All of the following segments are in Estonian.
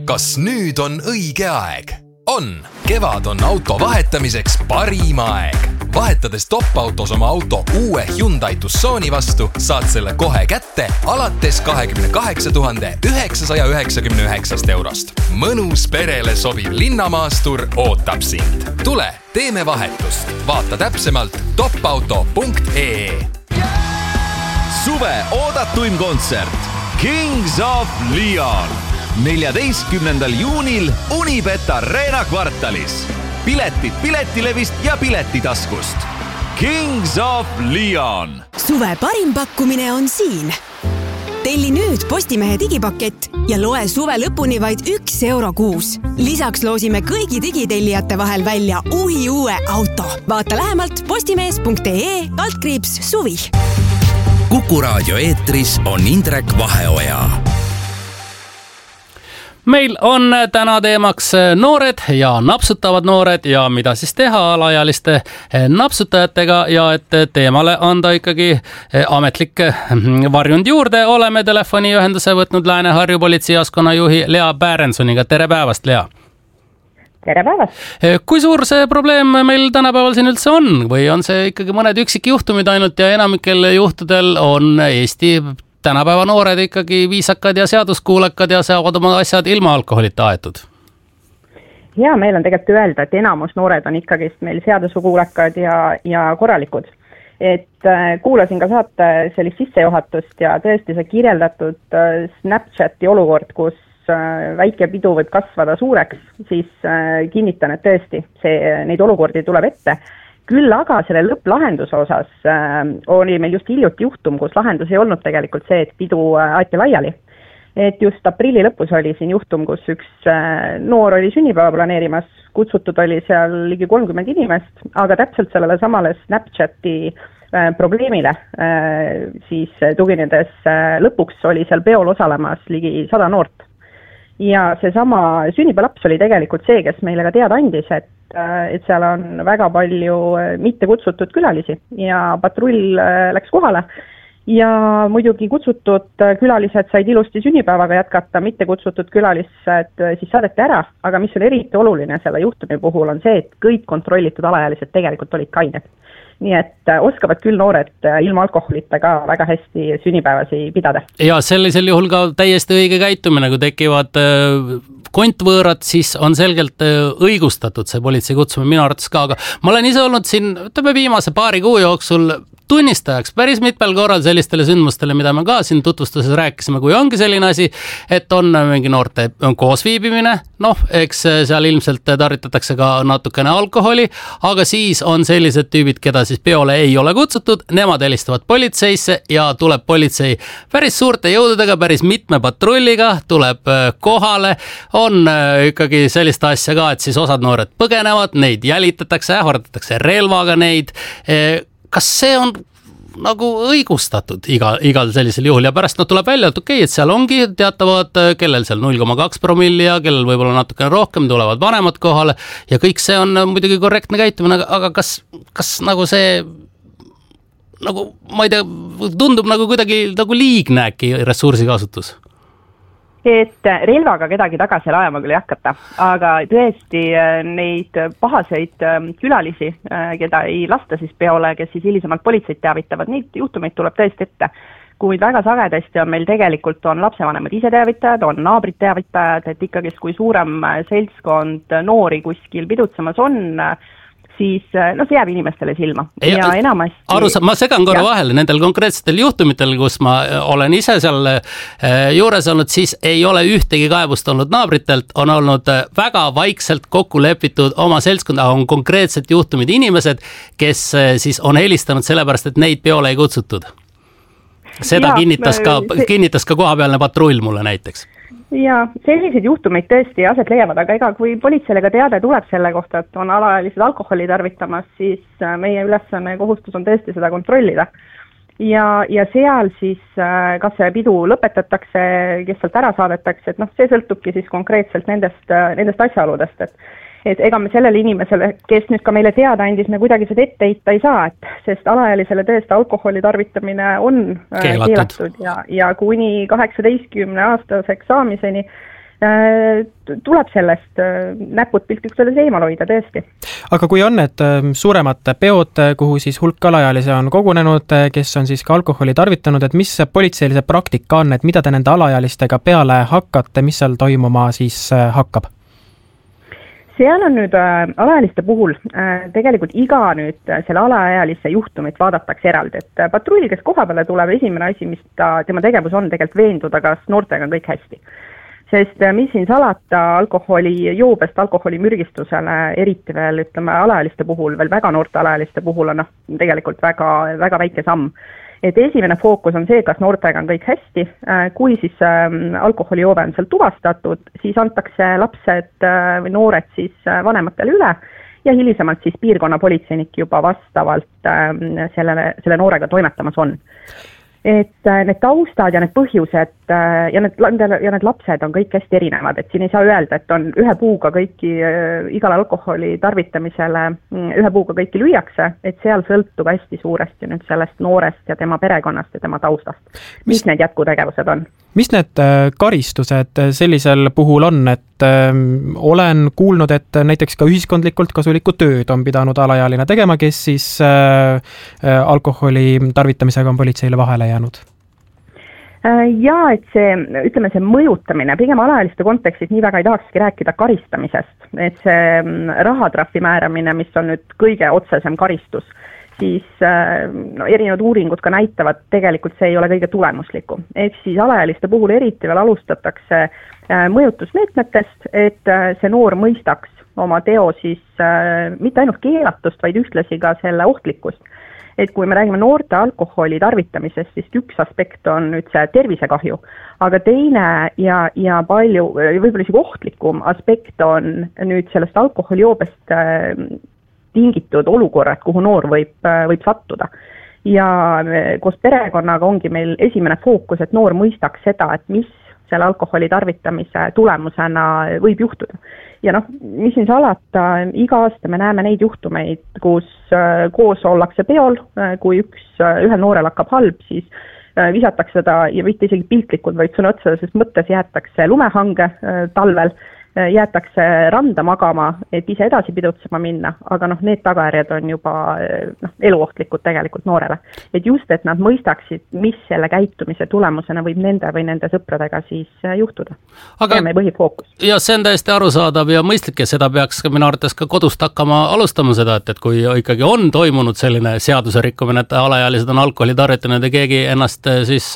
Kas nüüd on õige aeg? On! Kevad on auto vahetamiseks parim aeg. Vahetades top-autos oma auto uue Hyundai Tucsoni vastu, saad selle kohe kätte alates 28 999 eurost. Mõnus perele sobiv linnamaastur ootab sind. Tule, teeme vahetust. Vaata täpsemalt topauto.ee. Suve oodatuim kontsert Kings of Leon 14. juunil Unibet Arena kvartalis. Piletid Piletilevist ja Piletitaskust. Kings of Leon. Suve parim pakkumine on siin. Telli nüüd Postimehe digipakett ja loe suve lõpuni vaid €1 kuus. Lisaks loosime kõigi digitellijate vahel välja uue auto. Vaata lähemalt postimees.ee/suvi. Kuku Raadio eetris on Indrek Vaheoja. Meil on täna teemaks noored ja napsutavad noored ja mida siis teha alaealiste napsutajatega ja et teemale anda ikkagi ametlik varjund juurde, oleme telefoniühenduse võtnud Lääne-Harju politseijaoskonna juhi Lea Bärensoniga. Tere päevast, Lea! Tere päevast! Kui suur see probleem meil tänapäeval siin üldse on või on see ikkagi mõned üksikjuhtumid ainult ja enamikel juhtudel on Eesti tänapäeva noored ikkagi viisakad ja seaduskuulekad ja saavad oma asjad ilma alkoholita aetud? Ja, meil on tegelikult öelda, et enamus noored on ikkagi meil seaduskuulekad ja korralikud. Et kuulasin ka saate sellist sissejuhatust ja tõesti see kirjeldatud Snapchati olukord, kus väike pidu võib kasvada suureks, siis kinnitan, et tõesti neid olukordi tuleb ette. Küll aga selle lõpplahenduse osas oli meil just hiljuti juhtum, kus lahendus ei olnud tegelikult see, et pidu aeti laiali. Et just aprilli lõpus oli siin juhtum, kus üks noor oli sünnipäeva planeerimas, kutsutud oli seal ligi 30 inimest, aga täpselt sellele samale Snapchati probleemile siis tuginedes lõpuks oli seal peol osalemas ligi 100 noort. Ja see sama sünnipäevalaps oli tegelikult see, kes meile ka teada andis, et seal on väga palju mitte kutsutud külalisi ja patrull läks kohale ja muidugi kutsutud külalised said ilusti sünnipäevaga jätkata, mitte kutsutud külalised siis saadeti ära, aga mis on eriti oluline selle juhtumi puhul on see, et kõik kontrollitud alaealised tegelikult olid kained. Nii et oskavad küll noored ilma alkoholita ka väga hästi sünnipäevasi pidada. Ja sellisel juhul ka täiesti õige käitumine, kui tekivad kontvõõrad, siis on selgelt õigustatud see politsei kutsumine minu arvates ka, aga ma olen ise olnud siin viimase paari kuu jooksul tunnistajaks päris mitmel korral sellistele sündmustele, mida me ka siin tutvustuses rääkisime, kui ongi selline asi, et on mingi noorte koosviibimine, eks seal ilmselt tarvitatakse ka natukene alkoholi, aga siis on sellised tüübid, keda siis peole ei ole kutsutud, nemad helistavad politseisse ja tuleb politsei päris suurte jõududega, päris mitme patrulliga, tuleb kohale, on ikkagi sellist asja ka, et siis osad noored põgenevad, neid jälitatakse, ähvardatakse relvaga neid. Kas see on nagu õigustatud igal sellisel juhul ja pärast tuleb välja, et okei, et seal ongi teatavad, kellel seal 0,2 promilli ja kellel võib-olla natukene rohkem, tulevad vanemad kohale ja kõik see on muidugi korrektne käitumine, aga kas nagu see nagu, ma ei tea, tundub nagu kuidagi nagu liigne äkki ressursikasutus? Et relvaga kedagi tagasi ajama küll ei hakata, aga tõesti neid pahaseid külalisi, keda ei lasta siis peole, kes siis hilisemalt politseid teavitavad, neid juhtumeid tuleb tõesti ette. Kuid väga sagedasti on meil tegelikult on lapsevanemad ise teavitajad, on naabrid teavitajad, et ikkagi kui suurem seltskond noori kuskil pidutsemas on, siis see jääb inimestele silma. Ja enamasti... Ma segan korra vahele nendel konkreetsetel juhtumitel, kus ma olen ise seal juures olnud, siis ei ole ühtegi kaebust olnud naabritelt, on olnud väga vaikselt kokku lepitud oma seltskond, aga on konkreetselt juhtumid inimesed, kes siis on helistanud sellepärast, et neid peole ei kutsutud. Seda kinnitas ka kohapealne patrull mulle näiteks. Ja selliseid juhtumeid tõesti aset leiavad, aga ega kui politseile ka teade tuleb selle kohta, et on alaealised alkoholi tarvitamas, siis meie ülesanne ja kohustus on tõesti seda kontrollida. Ja seal siis kas see pidu lõpetatakse, kes sealt ära saadetakse, et see sõltubki siis konkreetselt nendest asjaoludest, et ega me sellele inimesele, kes nüüd ka meile teada andis, me kuidagi seda ette heita ei saa, sest alaealisele tõesti alkoholi tarvitamine on keelatud ja kuni 18-aastaseks saamiseni tuleb sellest näpud piltlikult öeldes eemal hoida tõesti. Aga kui on need suuremad peod, kuhu siis hulk alaealisi on kogunenud, kes on siis ka alkoholi tarvitanud, et mis politseilise praktika on, et mida te nende alaealistega peale hakkate, mis seal toimuma siis hakkab? Seal on nüüd alaealiste puhul tegelikult iga nüüd selle alaealise juhtumit vaadatakse eraldi, et patrull, kes koha peale tuleb, esimene asi, mis tema tegevus on, tegelikult veenduda, kas noortega on kõik hästi. Sest mis siin salata alkoholijoobest alkoholimürgistusele, eriti veel ütleme alaealiste puhul, veel väga noorte alaealiste puhul on tegelikult väga, väga väike samm. Et esimene fookus on see, kas noortega on kõik hästi, kui siis alkoholijoobe on seal tuvastatud, siis antakse lapsed või noored siis vanematele üle ja hilisemalt siis piirkonna politseinik juba vastavalt selle noorega toimetamas on. Et need taustad ja need põhjused ja need lapsed on kõik hästi erinevad, et siin ei saa öelda, et on ühe puuga kõiki, igale alkoholi tarvitamisele ühe puuga kõiki lüüakse, et seal sõltub hästi suuresti nüüd sellest noorest ja tema perekonnast ja tema taustast. Mis need jätkutegevused on? Mis need karistused sellisel puhul on, et olen kuulnud, et näiteks ka ühiskondlikult kasulikku tööd on pidanud alaealine tegema, kes siis alkoholi tarvitamisega on politseile vahele jäänud? Ja, et see mõjutamine, pigem alaealiste kontekstis nii väga ei tahakski rääkida karistamisest, et see rahatrahvi määramine, mis on nüüd kõige otsesem karistus, siis erinevad uuringud ka näitavad, tegelikult see ei ole kõige tulemuslikum. Ehk siis alaealiste puhul eriti veel alustatakse mõjutusmeetmetest, et see noor mõistaks oma teo siis mitte ainult keelatust, vaid ühtlasi ka selle ohtlikkust. Et kui me räägime noorte alkoholi tarvitamisest, siis üks aspekt on nüüd see tervisekahju, aga teine ja palju, võib-olla isegi ohtlikum aspekt on nüüd sellest alkoholijoobest tingitud olukorrad, kuhu noor võib sattuda. Ja koos perekonnaga ongi meil esimene fookus, et noor mõistaks seda, et mis selle alkoholi tarvitamise tulemusena võib juhtuda. Ja mis siin salata, iga aasta me näeme neid juhtumeid, kus koos ollakse peol, kui ühel noorel hakkab halb, siis visatakse seda ja mitte isegi piltlikult, vaid sõna otseses mõttes jäetakse lumehange talvel, jäetakse randa magama, et ise edasi pidutsema minna, aga need tagajärjed on juba eluohtlikud tegelikult noorele. Et just, et nad mõistaksid, mis selle käitumise tulemusena võib nende või nende sõpradega siis juhtuda. Aga, see on meie põhifookus. Ja see on täiesti arusaadav ja mõistlik ja seda peaks ka minu arvates ka kodust hakkama alustama seda, et kui ikkagi on toimunud selline seaduse rikkumine, et alaealised on alkoholi tarvitanud ja keegi ennast siis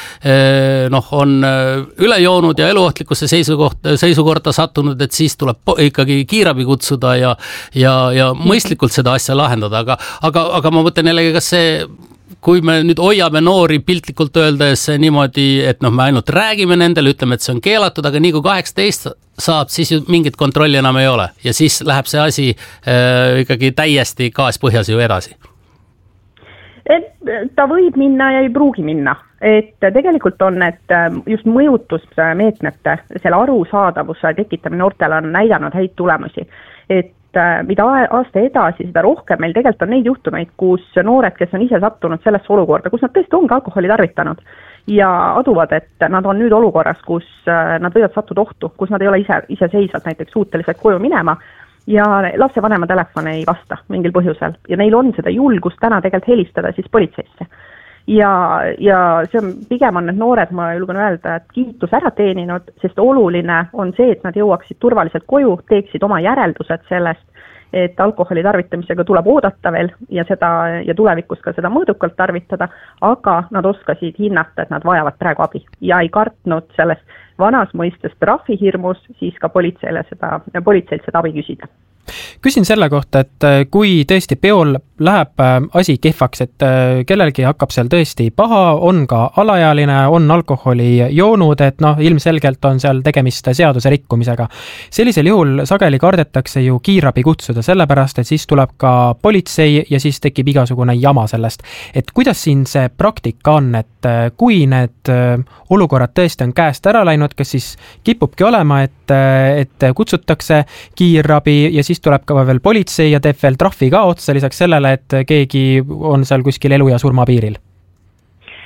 on üle joonud ja eluohtlikusse seisukorda sattunud, et siis tuleb ikkagi kiirabi kutsuda ja mõistlikult seda asja lahendada, aga ma mõtlen jällegi, kas see, kui me nüüd hoiame noori piltlikult öeldes niimoodi, et me ainult räägime nendele, ütleme, et see on keelatud, aga nii kui 18 saab, siis ju mingit kontrolli enam ei ole ja siis läheb see asi ikkagi täiesti kaaspõhjas ju edasi. Ta võib minna ja ei pruugi minna, et tegelikult on, et just mõjutusmeetmete, selle arusaadavuse tekitamine noortele on näidanud häid tulemusi, et mida aasta edasi, seda rohkem meil tegelikult on neid juhtumeid, kus noored, kes on ise sattunud sellesse olukorda, kus nad tõesti ongi alkoholi tarvitanud ja aduvad, et nad on nüüd olukorras, kus nad võivad sattuda ohtu, kus nad ei ole iseseisvalt näiteks suutelised koju minema, ja lapsevanema telefon ei vasta mingil põhjusel ja neil on seda julgust täna tegelikult helistada siis politseisse. Ja see on, pigem on need noored, ma julgen öelda, et kiitus ära teeninud, sest oluline on see, et nad jõuaksid turvaliselt koju, teeksid oma järeldused sellest, et alkoholi tarvitamisega tuleb oodata veel ja tulevikus ka seda mõõdukalt tarvitada, aga nad oskasid hinnata, et nad vajavad praegu abi ja ei kartnud sellest vanas mõistes trahvihirmus, siis ka politseilt seda abi küsida. Küsin selle kohta, et kui tõesti peol läheb asi kehvaks, et kellelgi hakkab seal tõesti paha, on ka alaealine, on alkoholi joonud, et ilmselgelt on seal tegemist seaduse rikkumisega. Sellisel juhul sageli kardetakse ju kiirabi kutsuda, sellepärast, et siis tuleb ka politsei ja siis tekib igasugune jama sellest. Et kuidas siin see praktika on, et kui need olukorrad tõesti on käest ära läinud, kas siis kipubki olema, et kutsutakse kiirabi ja siis tuleb ka veel politsei ja teeb veel trahvi ka otsa lisaks sellele, et keegi on seal kuskil elu ja surma piiril?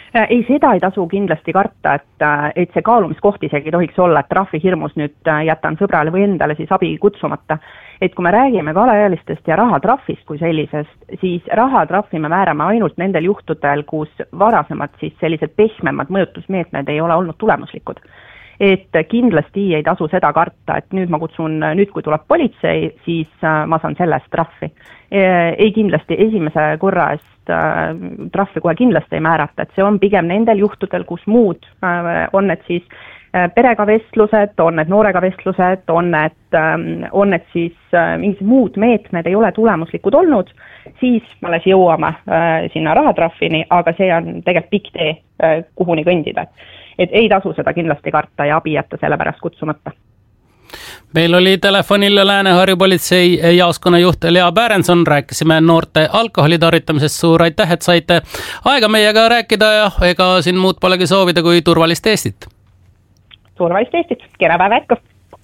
Ei, seda ei tasu kindlasti karta, et see kaalumiskoht isegi tohiks olla, et trahvihirmus nüüd jätan sõbrale või endale siis abi kutsumata. Et kui me räägime ka alaealistest ja rahatrahvist kui sellisest, siis rahatrahvi me määrame ainult nendel juhtudel, kus varasemad siis sellised pehmemad mõjutusmeetmed ei ole olnud tulemuslikud. Et kindlasti ei tasu seda karta, et nüüd ma kutsun, nüüd kui tuleb politsei, siis ma saan sellest trahvi. Ei kindlasti esimese korra eest trahvi kohe kindlasti ei määrata, et see on pigem nendel juhtudel, kus muud on need siis perega vestlused, on need noorega vestlused, on need siis mingid muud meetmed ei ole tulemuslikud olnud, siis me alles jõuame sinna rahatrahvini, aga see on tegelikult pikk tee, kuhuni kõndida. Et ei tasu seda kindlasti karta ja abi jätta selle pärast kutsumata. Meil oli telefonil Lääne-Harju politsei jaoskonna juht Lea Bärenson, rääkisime noorte alkoholi tarvitamisest. Suur aitäh, et saite aega meiega rääkida ja ega siin muud polegi soovida kui turvalist Eestit. Turvalist Eestit, kena päeva jätku!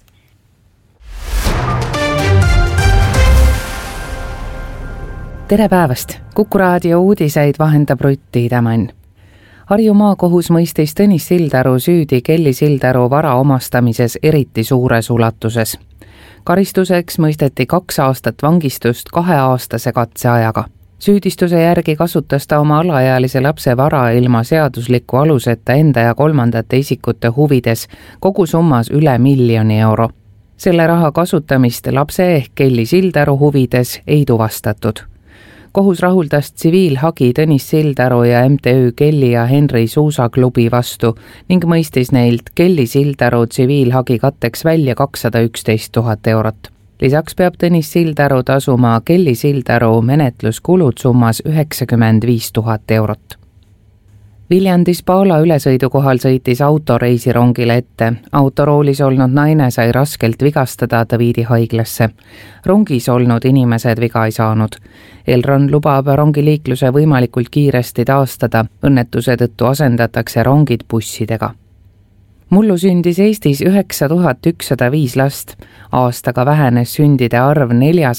Tere päevast! Kuku raadio uudiseid vahendab Rutt Tiidemann. Harju maakohus mõistis Tõnis Sildaru süüdi Kelly Sildaru vara omastamises eriti suures ulatuses. Karistuseks mõisteti 2 aastat vangistust 2-aastase katseajaga. Süüdistuse järgi kasutas ta oma alaealise lapse vara ilma seadusliku aluseta enda ja 3. isikute huvides kogu summas üle 1 miljoni euro. Selle raha kasutamist lapse ehk Kelly Sildaru huvides ei tuvastatud. Kohus rahuldas tsiviilhagi Tõnis Sildaru ja MTÜ Kelly ja Henri suusaklubi vastu ning mõistis neilt Kelly Sildaru tsiviilhagi katteks välja 211 000 eurot. Lisaks peab Tõnis Sildaru tasuma Kelly Sildaru menetluskulud summas 95 000 eurot. Viljandis Paala ülesõidu kohal sõitis auto reisirongile ette. Autoroolis olnud naine sai raskelt vigastada, ta viidi haiglasse. Rongis olnud inimesed viga ei saanud. Elron lubab rongiliikluse võimalikult kiiresti taastada. Õnnetuse tõttu asendatakse rongid bussidega. Mullu sündis Eestis 9105 last. Aastaga vähenes sündide arv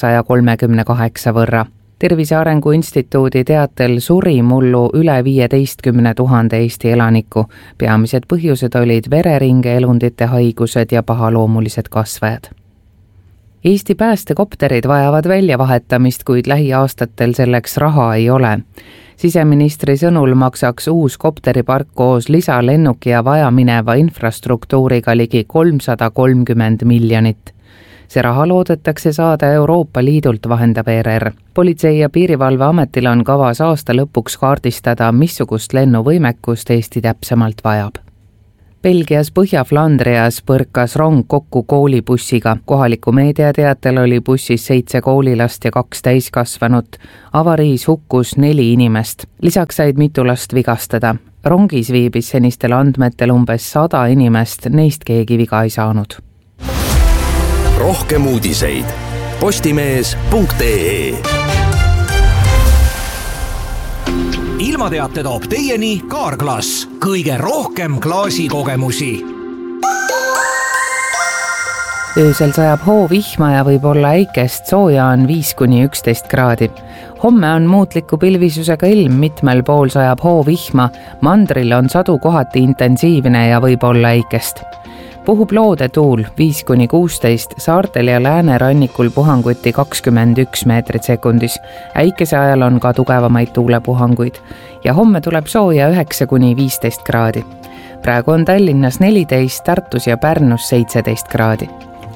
438 võrra. Tervise Arengu Instituudi teatel suri mullu üle 15 000 Eesti elaniku. Peamised põhjused olid vereringe elundite haigused ja pahaloomulised kasvajad. Eesti päästekopterid vajavad väljavahetamist, kuid lähiaastatel selleks raha ei ole. Siseministri sõnul maksaks uus kopteripark koos lisalennuki ja vajamineva infrastruktuuriga ligi 330 miljonit. See raha loodetakse saada Euroopa Liidult, vahendab ERR. Politsei- ja Piirivalveametil on kavas aasta lõpuks kaardistada, missugust lennuvõimekust Eesti täpsemalt vajab. Belgias Põhja-Flandrias põrkas rong kokku koolibussiga. Kohaliku meedia teatel oli bussis 7 koolilast ja 2 täiskasvanut. Avariis hukkus 4 inimest. Lisaks said mitu last vigastada. Rongis viibis senistel andmetel umbes 100 inimest, neist keegi viga ei saanud. Rohkem uudiseid postimees.ee. Ilmateate toob teieni Carglass, kõige rohkem klaasikogemusi. Öösel sajab hoovihma ja võib olla äikest, sooja on 5–11 kraadi. Homme on muutliku pilvisusega ilm, mitmel pool sajab hoovihma, mandril on sadu kohati intensiivne ja võib olla äikest. Puhub loode tuul 5–16, saartel ja läänerannikul puhanguti 21 meetrit sekundis. Äikese ajal on ka tugevamaid tuulepuhanguid ja homme tuleb sooja 9–15 kraadi. Praegu on Tallinnas 14, Tartus ja Pärnus 17 kraadi.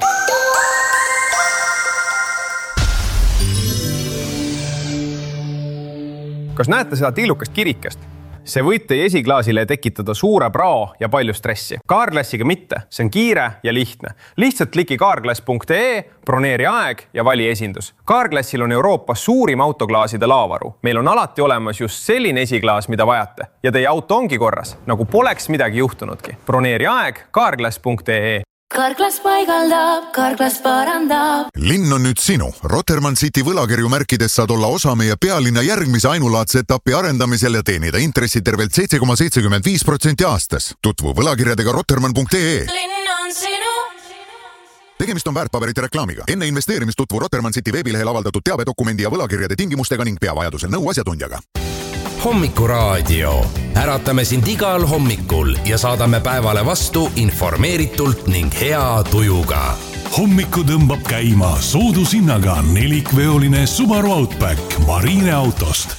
Kas näete seda tillukast kirikest? See võib teie esiklaasile tekitada suure prao ja palju stressi. Carglassiga mitte, see on kiire ja lihtne. Lihtsalt kliki carglass.ee, broneeri aeg ja vali esindus. Carglassil on Euroopas suurim autoklaaside laovaru. Meil on alati olemas just selline esiklaas, mida vajate. Ja teie auto ongi korras, nagu poleks midagi juhtunudki. Broneeri aeg carglass.ee. Carglass paigaldab, Carglass parandab. Linn on nüüd sinu. Rotermann City võlakirju märkides saad olla osa meie pealinna järgmise ainulaadse etapi arendamisel ja teenida intressi tervelt 7,75% aastas. Tutvu võlakirjadega rotermann.ee. Linn on sinu. Tegemist on väärtpaberite reklaamiga. Enne investeerimist tutvu Rotermann City veebilehel avaldatud teabedokumendi ja võlakirjade tingimustega ning pea vajadusel nõu asjatundjaga. Hommikuraadio. Äratame sind igal hommikul ja saadame päevale vastu informeeritult ning hea tujuga. Hommiku tõmbab käima soodushinnaga 4-veoline Subaru Outback Marine autost.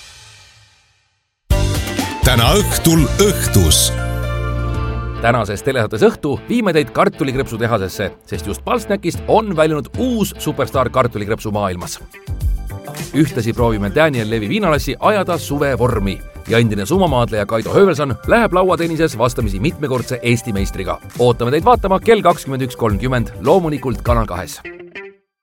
Täna õhtul õhtus. Tänases telesaates õhtu viime teid kartulikrepsutehasesse, sest just Palsnäkist on väljunud uus superstar kartulikrepsu maailmas. Ühtlasi proovime Daniel Levi viinalassi ajada suvevormi ja endine sumamaadleja Kaido Hövelson läheb lauatennises vastamisi mitmekordse Eesti meistriga. Ootame teid vaatama kell 21.30 loomulikult Kanal 2.